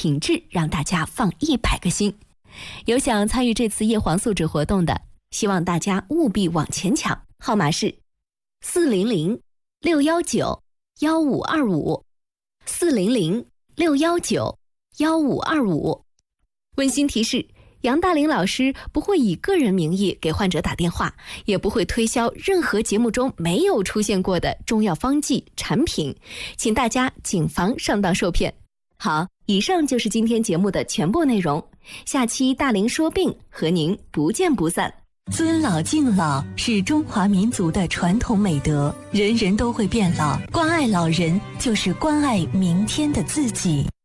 品质让大家放100个心。有想参与这次叶黄素质活动的，希望大家务必往前抢，号码是400-619-1525，400-619-1525。温馨提示，杨大林老师不会以个人名义给患者打电话，也不会推销任何节目中没有出现过的中药方剂产品，请大家谨防上当受骗。好，以上就是今天节目的全部内容，下期大林说病和您不见不散。 尊老敬老是中华民族的传统美德，人人都会变老，关爱老人就是关爱明天的自己。